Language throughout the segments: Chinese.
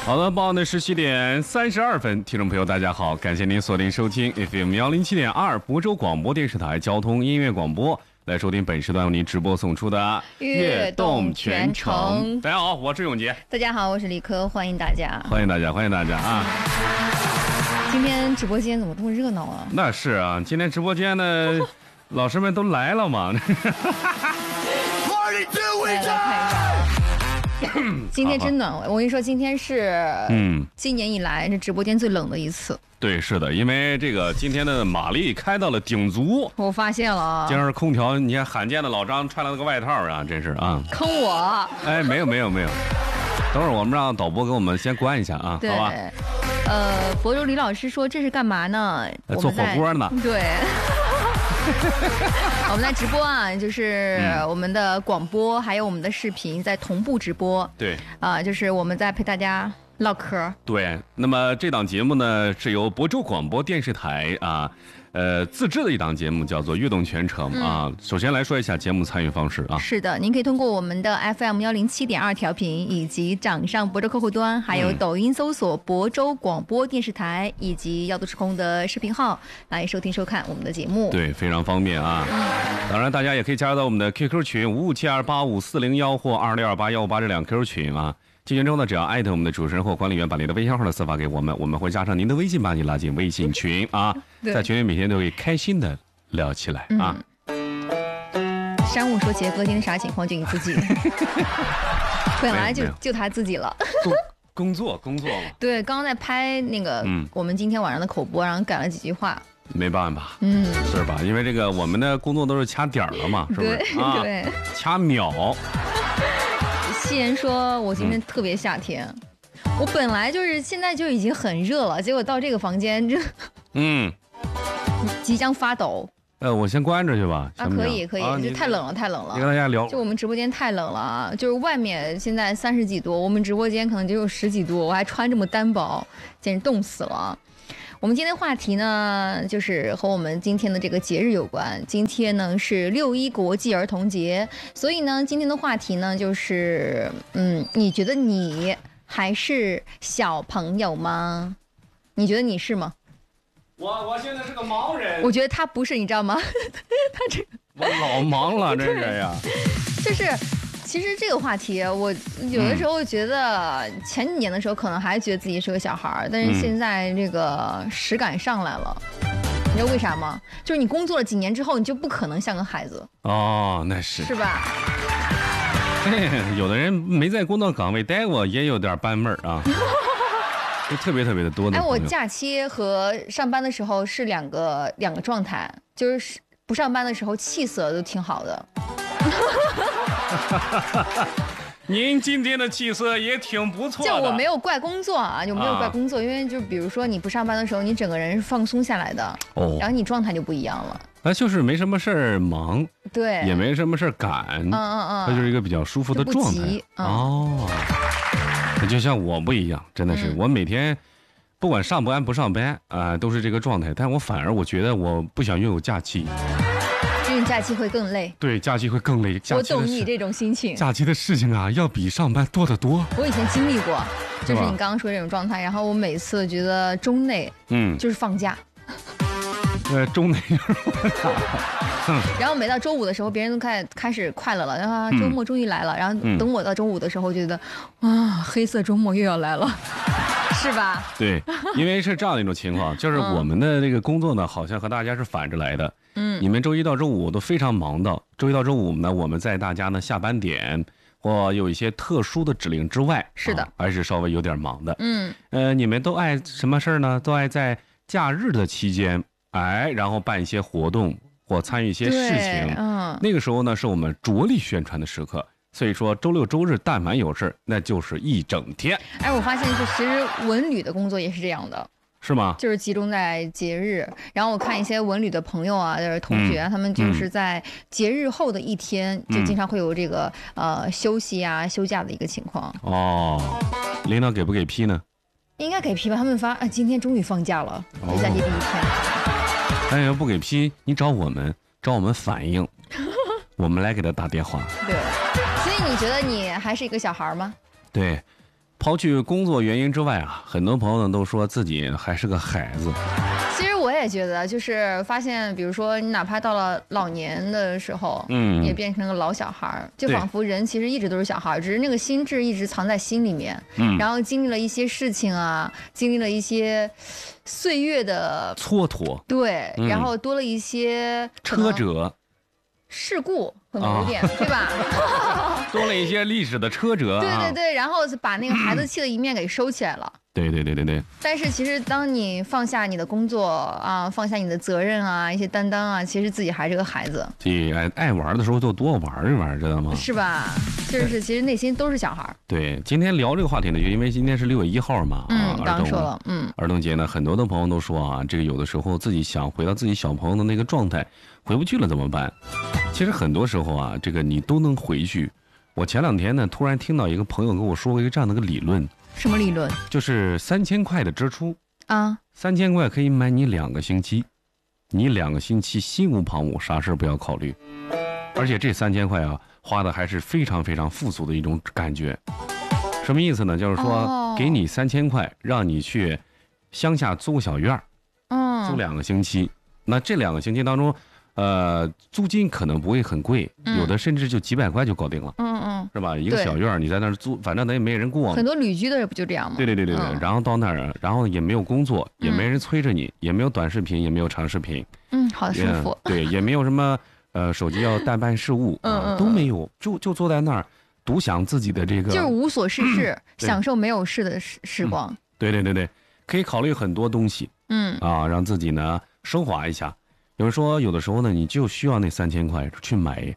好的，报的17:32，听众朋友大家好，感谢您锁定收听 FM 107.2亳州广播电视台交通音乐广播，来收听本时段为您直播送出的悦动全程。 大家好，我是永杰。 大家好，我是李科，欢迎大家， 欢迎大家，欢迎大家啊！ 今天直播间怎么这么热闹啊？ 那是啊，今天直播间呢，老师们都来了嘛。 来看一下。今天真暖和，我跟你说，今天是今年以来这直播间最冷的一次。 对，是的，因为这个今天的马力开到了顶足。 我发现了啊， 今儿空调，你看罕见的老张穿了个外套啊，真是啊， 坑我。 哎，没有，等会儿我们让导播给我们先关一下啊，好吧？ 亳州李老师说这是干嘛呢？ 做火锅呢。 对。我们在直播啊，就是我们的广播还有我们的视频在同步直播。 对， 就是我们在陪大家唠嗑。 对，那么这档节目呢是由亳州广播电视台自制的一档节目，叫做《悦动全程》啊。首先来说一下节目参与方式啊。 是的，您可以通过我们的 FM 107.2调频，以及掌上亳州客户端，还有抖音搜索亳州广播电视台，以及要度时空的视频号来收听收看我们的节目。 对，非常方便啊。当然，大家也可以加入到我们的 QQ 群55728541或26281588这两 QQ 群啊。进群之后呢，只要艾特我们的主持人或管理员，把您的微信号的私发给我们，我们会加上您的微信，把你拉进微信群啊。在群里每天都会开心的聊起来啊。 山姆说：“杰哥，今天啥情况？就你自己。”本来就他自己了。 工作嘛。 对，刚刚在拍那个我们今天晚上的口播，然后改了几句话。 没办法，是吧？因为这个我们的工作都是掐点了嘛，是不是？ 对， 掐秒。 夕颜说：“我今天特别夏天，我本来就是现在就已经很热了，结果到这个房间这，即将发抖。 我先关着去吧。 可以，就太冷了。 你跟大家聊， 就我们直播间太冷了啊，就是外面现在30几度，我们直播间可能就有10几度，我还穿这么单薄，简直冻死了。我们今天话题呢，就是和我们今天的这个节日有关。今天呢是6·1国际儿童节，所以呢，今天的话题呢就是，你觉得你还是小朋友吗？你觉得你是吗？ 我现在是个盲人。 我觉得他不是，你知道吗？他这个我老忙了，真是呀。 就是。其实这个话题，我有的时候觉得前几年的时候可能还觉得自己是个小孩，但是现在这个实感上来了。你知道为啥吗？就是你工作了几年之后，你就不可能像个孩子。 哦，那是吧？ 有的人没在工作岗位待过，也有点班味儿啊。就特别的多的。 我假期和上班的时候是两个状态，就是不上班的时候气色都挺好的。 您今天的气色也挺不错的。 就我没有怪工作啊，因为就比如说你不上班的时候，你整个人是放松下来的，然后你状态就不一样了。 就是没什么事儿忙， 对， 也没什么事儿赶，它就是一个比较舒服的状态。那就像我不一样，真的是我每天不管上班不上班都是这个状态，但我反而我觉得我不想拥有假期。 因为假期会更累。 对，假期会更累。 我懂你这种心情。 假期的事情要比上班多得多。 我以前经历过，就是你刚刚说这种状态，然后我每次觉得周内，就是放假。 周内就是放假。 然后每到周五的时候，别人都开始快乐了，然后周末终于来了。然后等我到周五的时候，觉得黑色周末又要来了。是吧？ 对，因为是这样的一种情况，就是我们的这个工作呢，好像和大家是反着来的。你们周一到周五都非常忙的，周一到周五呢，我们在大家呢下班点或有一些特殊的指令之外， 是的， 还是稍微有点忙的。你们都爱什么事儿呢？都爱在假日的期间，然后办一些活动或参与一些事情。那个时候呢，是我们着力宣传的时刻。所以说周六周日但凡有事那就是一整天。 我发现其实文旅的工作也是这样的。 是吗？ 就是集中在节日，然后我看一些文旅的朋友啊，就是同学，他们就是在节日后的一天，就经常会有这个休息啊、休假的一个情况。 领导给不给批呢？ 应该给批吧，他们发今天终于放假了，为假期第一天。 要不给批，你找我们反映，我们来给他打电话。 对，所以你觉得你还是一个小孩吗？ 对。 刨去工作原因之外啊，很多朋友呢都说自己还是个孩子。 其实我也觉得，就是发现，比如说你哪怕到了老年的时候，也变成个老小孩儿，就仿佛人其实一直都是小孩儿，只是那个心智一直藏在心里面。然后经历了一些事情啊，经历了一些岁月的蹉跎， 对，然后多了一些车辙。 事故可能有点，对吧？ 多了一些历史的车辙。 对对对，然后把那个孩子气的一面给收起来了。 对对对对对。 但是其实当你放下你的工作啊，放下你的责任啊，一些担当啊，其实自己还是个孩子。 爱玩的时候就多玩一玩，知道吗？ 是吧？就是其实内心都是小孩。 对，今天聊这个话题呢，就因为今天是6月1号嘛， 刚说了， 儿童节呢，很多的朋友都说啊，这个有的时候自己想回到自己小朋友的那个状态，回不去了怎么办？其实很多时候啊，这个你都能回去。我前2天呢，突然听到一个朋友跟我说过一个这样的个理论。 什么理论？ 就是3000块的支出啊 ，3000块可以买你2个星期，你2个星期心无旁骛，啥事不要考虑。而且这3000块啊，花的还是非常非常富足的一种感觉。什么意思呢？就是说，给你3000块，让你去乡下租个小院租2个星期。那这2个星期当中，租金可能不会很贵，有的甚至就几百块就搞定了。是吧？一个小院你在那儿租，反正咱也没人过。 很多旅居的人不就这样吗？ 对。然后到那儿，然后也没有工作，也没人催着你，也没有短视频，也没有长视频。 好舒服。 对，也没有什么手机要代办事务，都没有，就坐在那儿独享自己的这个， 就是无所事事，享受没有事的时光。 对，可以考虑很多东西。让自己呢升华一下。有人说，有的时候呢，你就需要那3000块去买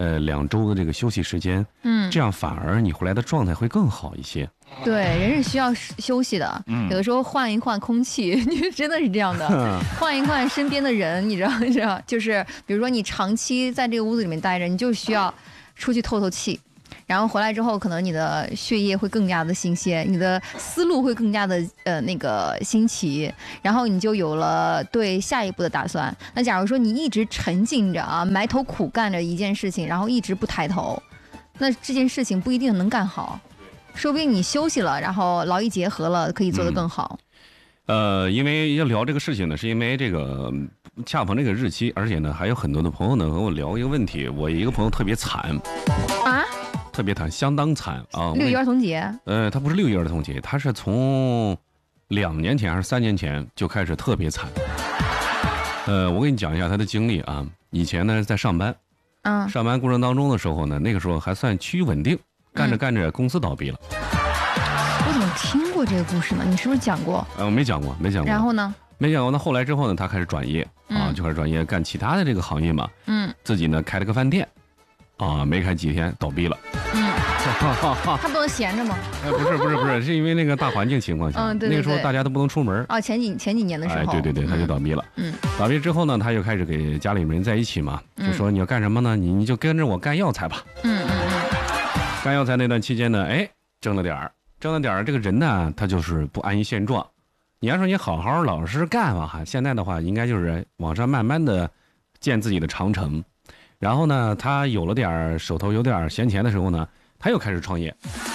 2周的这个休息时间，这样反而你回来的状态会更好一些。 对，人是需要休息的，有的时候换一换空气，你真的是这样的，换一换身边的人，你知道，就是比如说你长期在这个屋子里面待着，你就需要出去透透气。然后回来之后，可能你的血液会更加的新鲜，你的思路会更加的那个新奇，然后你就有了对下一步的打算。那假如说你一直沉浸着啊，埋头苦干着一件事情，然后一直不抬头，那这件事情不一定能干好，说不定你休息了，然后劳逸结合了，可以做得更好。 因为要聊这个事情呢，是因为这个恰逢这个日期，而且呢还有很多的朋友呢和我聊一个问题。我一个朋友特别惨啊。 特别惨，相当惨啊！6 一儿童节？ 他不是6一儿童节，他是从2年前还是3年前就开始特别惨。我给你讲一下他的经历啊。以前呢在上班，上班过程当中的时候呢，那个时候还算趋于稳定，干着公司倒闭了。 我怎么听过这个故事呢？你是不是讲过？ 我没讲过。 然后呢？ 没讲过。那后来之后呢，他开始转业就开始转业干其他的这个行业嘛。自己呢开了个饭店。没开几天倒闭了。 他不能闲着吗？ 不是，是因为那个大环境情况下， 对， 那个时候大家都不能出门。 前几年的时候。 对，他就倒闭了。倒闭之后呢，他就开始给家里人在一起嘛，就说你要干什么呢？你就跟着我干药材吧。干药材那段期间呢，挣了点儿，这个人呢，他就是不安于现状。你要说你好好老实干吧，现在的话应该就是往上慢慢的建自己的长城。然后呢，他有了点手头有点闲钱的时候呢，他又开始创业。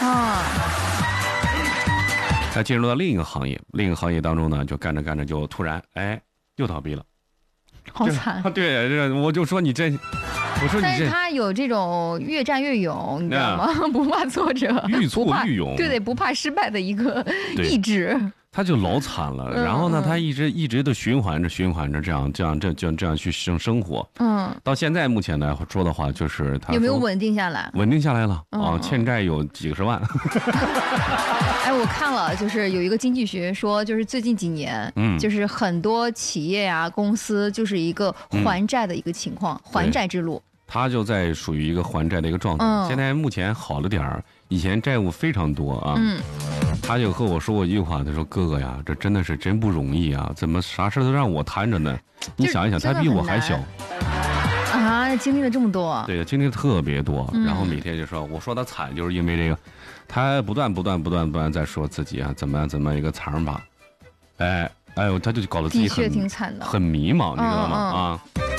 他进入到另一个行业当中呢，就干着就突然又倒闭了。 好惨。 对，我就说你这， 但是他有这种越战越勇，你知道吗？不怕挫折， 愈挫愈勇。 对，不怕失败的一个意志。 他就老惨了，然后呢，他一直的循环着，这样去生活。到现在目前来说的话，就是他有没有稳定下来？ 稳定下来了欠债有几个10万。 我看了，就是有一个经济学说，就是最近几年，就是很多企业啊、公司就是一个还债的一个情况，还债之路。 他就在属于一个还债的一个状态。现在目前好了点儿，以前债务非常多啊。他就和我说过一句话，他说：“哥哥呀，这真的是真不容易啊，怎么啥事都让我摊着呢？你想一想，他比我还小啊，经历了这么多。 对，经历了特别多。然后每天就说，我说他惨，就是因为这个，他不断在说自己啊，怎么一个惨法。他就搞得自己的确挺惨的， 很迷茫，你知道吗？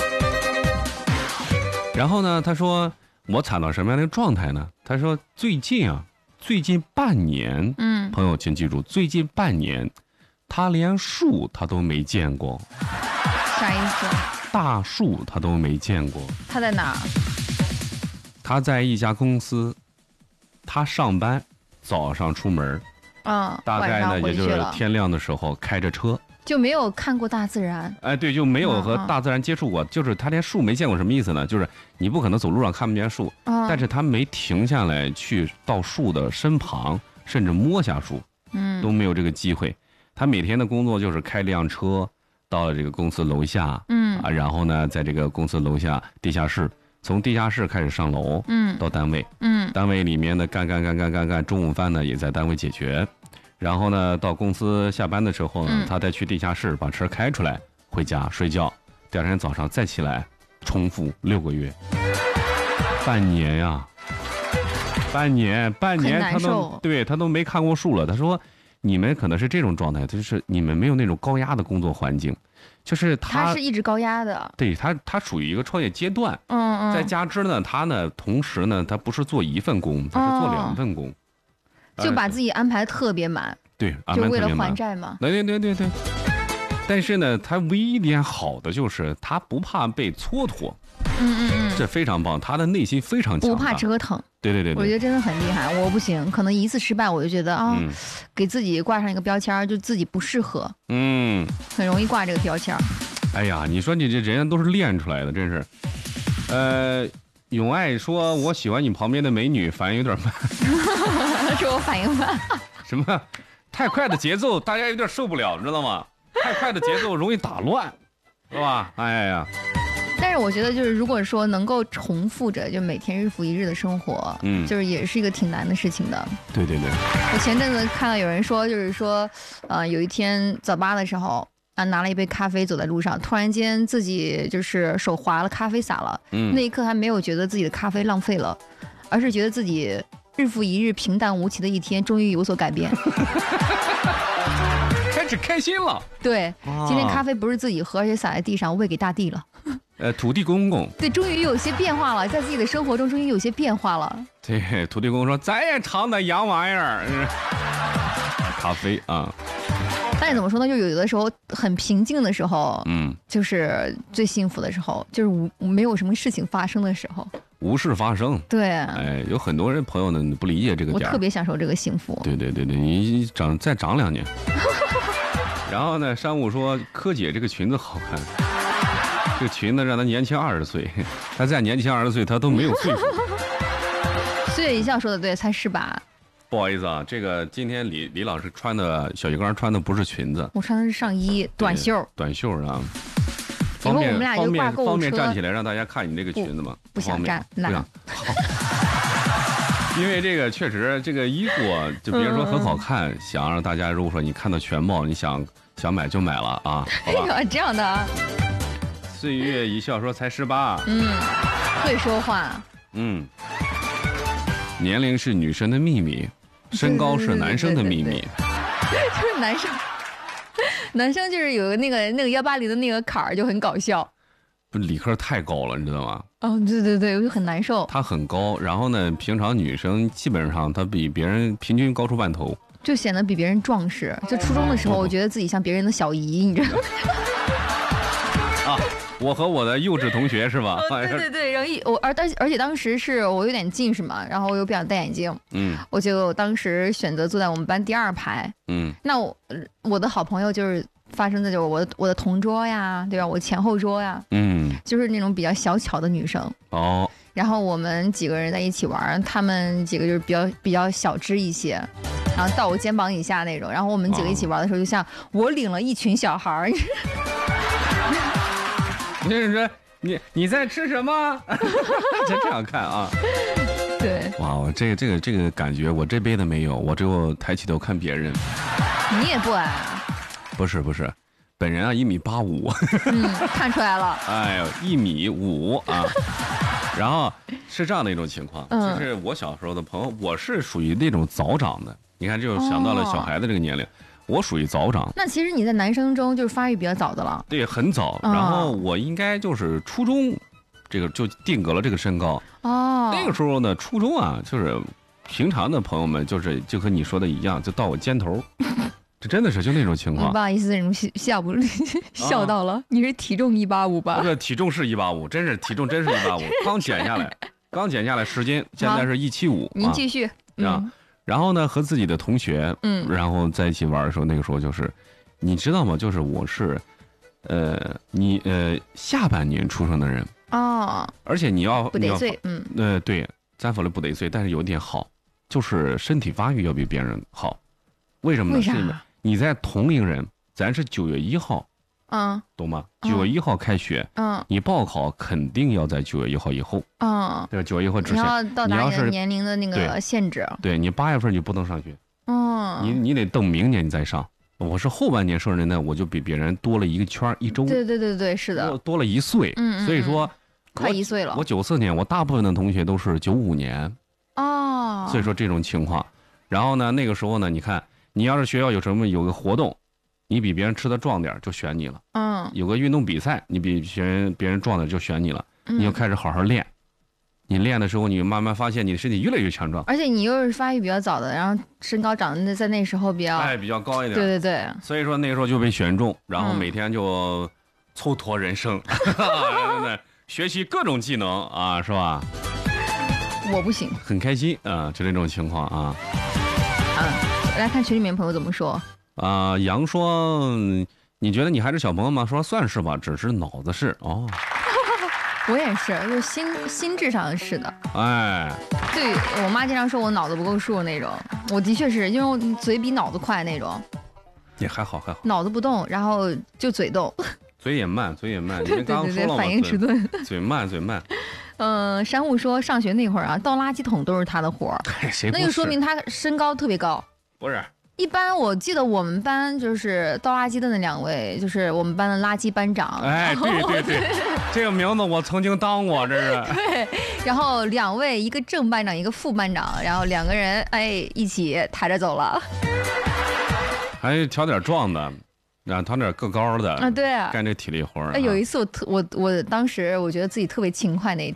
然后呢，他说我惨到什么样的状态呢？他说最近半年， 朋友请记住，最近半年，他连树他都没见过。 啥意思？ 大树他都没见过。 他在哪儿？ 他在一家公司，他上班，早上出门，大概呢也就是天亮的时候开着车。 就没有看过大自然， 哎，对，就没有和大自然接触过，就是他连树没见过，什么意思呢？就是你不可能走路上看不见树，但是他没停下来去到树的身旁，甚至摸下树，都没有这个机会。他每天的工作就是开辆车到了这个公司楼下，然后呢，在这个公司楼下地下室，从地下室开始上楼，到单位，单位里面呢干，中午饭呢也在单位解决。然后呢，到公司下班的时候呢，他再去地下室把车开出来，回家睡觉。第二天早上再起来，重复6个月，半年呀，半年他都没看过树了。他说，你们可能是这种状态，就是你们没有那种高压的工作环境，就是他是一直高压的。 对他属于一个创业阶段，再加之呢，他呢同时呢，他不是做1份工，他是做2份工。 就把自己安排特别满， 对， 就为了还债嘛。 对。但是呢，他唯一一点好的就是他不怕被蹉跎，这非常棒。他的内心非常强大， 不怕折腾。 对， 我觉得真的很厉害。我不行，可能一次失败我就觉得给自己挂上一个标签，就自己不适合，很容易挂这个标签。 哎呀，你说你这人家都是练出来的，真是。永爱说：“我喜欢你旁边的美女，反应有点慢。” 说我反应慢？ 什么？太快的节奏，大家有点受不了，你知道吗？太快的节奏容易打乱，是吧？哎呀！ 但是我觉得，就是如果说能够重复着，就每天日复一日的生活，就是也是一个挺难的事情的。 对。 我前阵子看到有人说，就是说，有一天早八的时候。拿了一杯咖啡走在路上，突然间自己就是手滑了，咖啡洒了。那一刻还没有觉得自己的咖啡浪费了，而是觉得自己日复一日平淡无奇的一天终于有所改变， 开始开心了。 对，今天咖啡不是自己喝，而且洒在地上喂给大地了。 土地公公。对， 终于有些变化了，在自己的生活中终于有些变化了。 对，土地公说：“咱也尝那洋玩意儿，咖啡啊。” 但是怎么说呢？就有的时候很平静的时候，就是最幸福的时候，就是没有什么事情发生的时候， 无事发生。对，哎，有很多人朋友呢不理解这个点， 我特别享受这个幸福。 对，你再长2年。然后呢，山姆说：“柯姐这个裙子好看，这个裙子让她年轻20岁，她再年轻20岁，她都没有岁数。” 岁月一笑说的对，才18。 不好意思啊，这个今天李老师穿的小鱼干穿的不是裙子， 我穿的是上衣短袖啊。 以后我们俩就挂购物车， 方便站起来让大家看你这个裙子吗？ 不想站， 懒。因为这个确实这个衣服就别人说很好看，想让大家如果说你看到全貌，你想买就买了啊。好吧， 这样的啊。 岁月一笑说才18， 会说话。 年龄是女生的秘密，身高是男生的秘密。 就是男生就是有那个180的那个坎儿就很搞笑。 不，理科太高了，你知道吗？ 对，我就很难受。 他很高，然后呢，平常女生基本上她比别人平均高出半头， 就显得比别人壮实。就初中的时候，我觉得自己像别人的小姨，你知道吗？ 我和我的幼稚同学是吧？ 对，然后而且当时是我有点近视嘛，然后我又不想戴眼镜，我就当时选择坐在我们班第2排，那我的好朋友就是发生的就是我的同桌呀，对吧？我前后桌呀，就是那种比较小巧的女生哦。 然后我们几个人在一起玩，他们几个就是比较小只一些，然后到我肩膀以下那种。然后我们几个一起玩的时候，就像我领了一群小孩儿。 就是说你在吃什么？就这样看啊。 对。 哇，我这个感觉，我这辈子没有，我只有抬起头看别人。 你也不矮啊？ 不是，本人啊1.85米。 看出来了。 哎呦，1.5米啊。然后是这样的一种情况，就是我小时候的朋友，我是属于那种早长的。你看，就想到了小孩子这个年龄。我属于早长， 那其实你在男生中就是发育比较早的了。 对，很早。然后我应该就是初中，这个就定格了这个身高。那个时候呢，初中啊，就是平常的朋友们就和你说的一样，就到我肩头，这真的是就那种情况。 不好意思，笑到了。你是体重185吧？ 这体重是185，体重真是185，刚减下来10斤，现在是175。 您继续。 然后呢，和自己的同学，然后在一起玩的时候，那个时候就是，你知道吗？就是我是，下半年出生的人哦， 而且你要不得罪， 对，咱说的不得罪，但是有一点好，就是身体发育要比别人好。为什么呢？是因为你在同龄人，咱是9月1号，懂吗？9月1号开学，你报考肯定要在9月1号以后，对，9月1号之前， 你要到达你的年龄的那个限制， 对你8月份就不能上学，你得等明年你再上。我是后半年生人呢，我就比别人多了一个圈1周， 对，是的， 多了1岁，所以说快1岁了。 我94年，我大部分的同学都是95年，所以说这种情况。然后呢，那个时候呢，你看，你要是学校有个活动，你比别人吃的壮点就选你了，有个运动比赛，你比别人壮点就选你了，你就开始好好练。你练的时候，你慢慢发现你的身体越来越强壮， 而且你又是发育比较早的，然后身高长得在那时候比较高一点， 对， 所以说那个时候就被选中，然后每天就蹉跎人生，学习各种技能啊，是吧？ 我不行， 很开心啊，就这种情况啊。 来看群里面朋友怎么说啊。杨说，你觉得你还是小朋友吗？说算是吧，只是脑子是哦。 我也是，就心智上是的。对我妈经常说我脑子不够数那种，我的确是因为我嘴比脑子快那种。 也还好， 脑子不动，然后就嘴动。 嘴也慢。你们刚刚说了吗？ 反应迟钝。 嘴慢。 山户说上学那会儿啊，倒垃圾桶都是他的活儿。 谁不是？ 那就说明他身高特别高。 不是。 一般我记得我们班就是倒垃圾的那2位，就是我们班的垃圾班长。 对，这个名字我曾经当过，这是。 对，然后2位，一个正班长，一个副班长，然后2个人一起抬着走了。 还挑点壮的，然后挑点个高的对， 干这体力活。 有一次我当时我觉得自己特别勤快那一天。